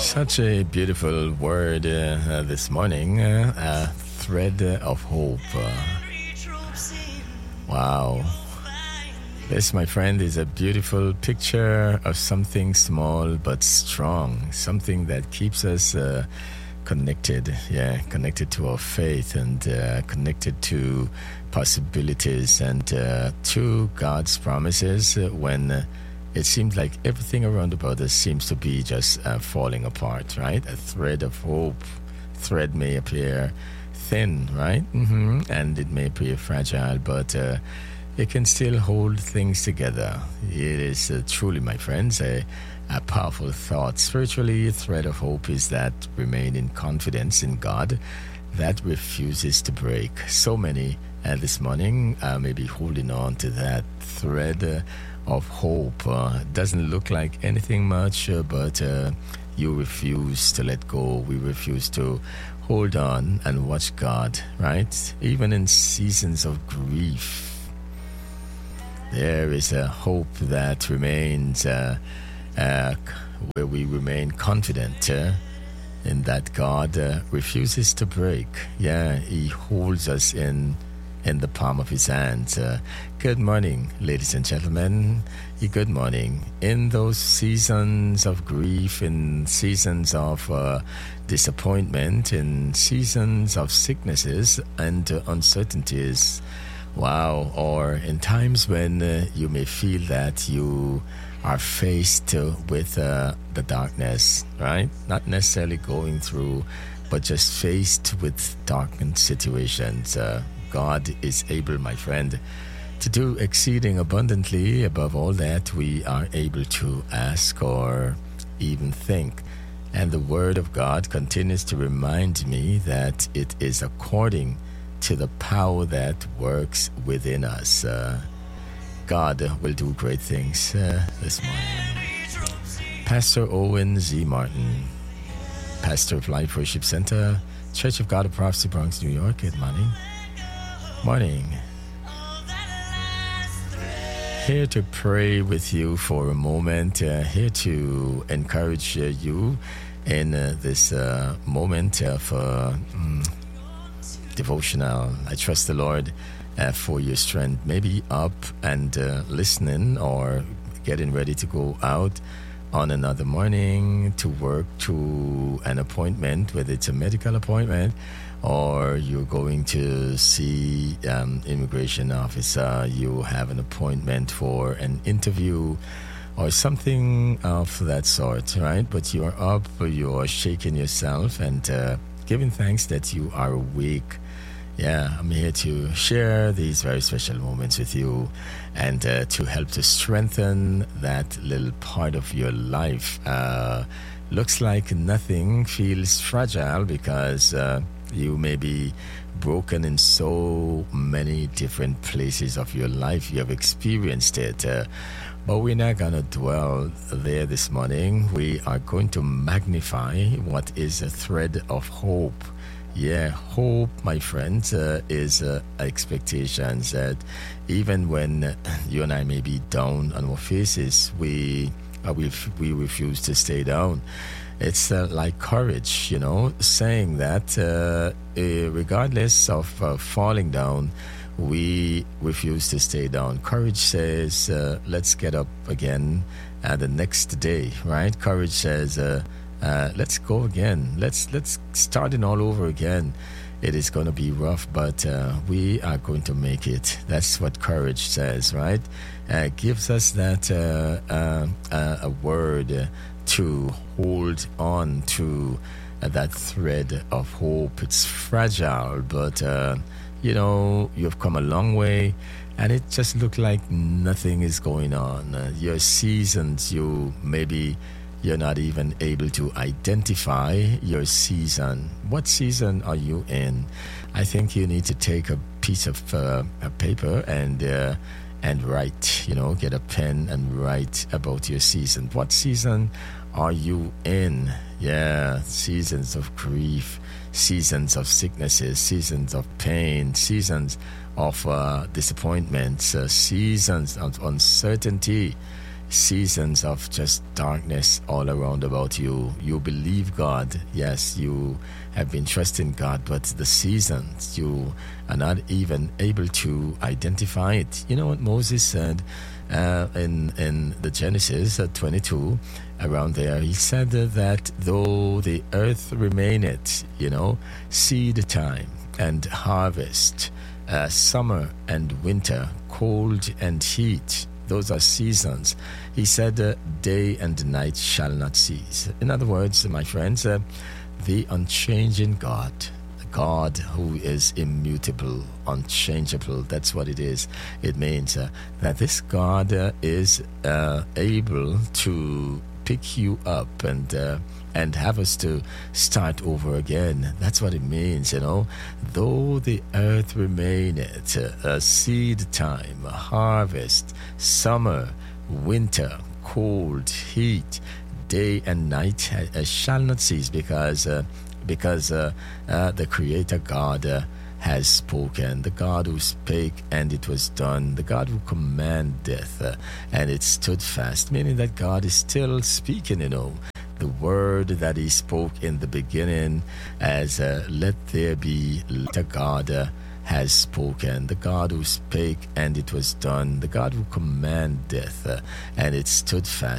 Such a beautiful word this morning, a thread of hope. Wow. This, my friend, is a beautiful picture of something small but strong, something that keeps us connected, connected to our faith and connected to possibilities and to God's promises when it seems like everything around about us seems to be just falling apart, right? A thread of hope. Thread may appear thin, right? And it may appear fragile, but it can still hold things together. It is truly, my friends, a powerful thought. Spiritually, a thread of hope is that remaining confidence in God that refuses to break. So many this morning may be holding on to that thread of hope. Doesn't look like anything much, but you refuse to let go. We refuse to hold on and watch God, right? Even in seasons of grief, there is a hope that remains where we remain confident in that God refuses to break. He holds us in the palm of his hands. Good morning, ladies and gentlemen. Good morning. In those seasons of grief, in seasons of disappointment, in seasons of sicknesses and uncertainties, or in times when you may feel that you are faced with the darkness, right? Not necessarily going through, but just faced with darkened situations. God is able, my friend, to do exceeding abundantly above all that we are able to ask or even think. And the Word of God continues to remind me that it is according to the power that works within us. God will do great things this morning. Pastor Owen Z. Martin, pastor of Life Worship Center, Church of God of Prophecy, Bronx, New York. Good morning. Morning. Here to pray with you for a moment, here to encourage you in this moment of devotional. I trust the Lord for your strength. Maybe up and listening or getting ready to go out on another morning to work, to an appointment, whether it's a medical appointment or you're going to see immigration officer, you have an appointment for an interview or something of that sort, right? But you are up, you are shaking yourself and giving thanks that you are awake. I'm here to share these very special moments with you and to help to strengthen that little part of your life. Looks like nothing, feels fragile because you may be broken in so many different places of your life. You have experienced it. But we're not going to dwell there this morning. We are going to magnify what is a thread of hope. Hope, my friends, is expectations that even when you and I may be down on our faces, we refuse to stay down. It's like courage, saying that regardless of falling down, we refuse to stay down. Courage says, let's get up again the next day, right? Courage says, let's go again. Let's start it all over again. It is going to be rough, but we are going to make it. That's what courage says, right? Gives us that a word to hold on to that thread of hope. It's fragile, but you've come a long way, and it just looks like nothing is going on. Your seasons, you're not even able to identify your season. What season are you in? I think you need to take a piece of paper and write, get a pen and write about your season. What season are you in? Seasons of grief, seasons of sicknesses, seasons of pain, seasons of disappointments, seasons of uncertainty. seasons of just darkness all around about you. You believe God. Yes, you have been trusting God, but the seasons, you are not even able to identify it. You know what Moses said in the Genesis 22, around there? He said that though the earth remaineth, seed time and harvest, summer and winter, cold and heat, those are seasons. He said, day and night shall not cease. In other words, my friends, the unchanging God, God who is immutable, unchangeable, that's what it is. It means that this God is able to pick you up and have us to start over again. That's what it means, Though the earth remaineth, seed time, harvest, summer, winter, cold, heat, day and night shall not cease, because the Creator God has spoken, the God who spake and it was done, the God who commandeth and it stood fast, meaning that God is still speaking, the word that he spoke in the beginning as let there be, the God has spoken, the God who spake and it was done, the God who commandeth and it stood fast.